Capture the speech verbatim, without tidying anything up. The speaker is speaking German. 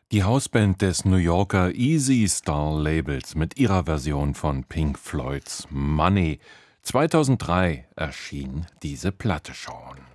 Die Hausband des New Yorker Easy Star Labels mit ihrer Version von Pink Floyds Money. zweitausenddrei erschien diese Platte schon.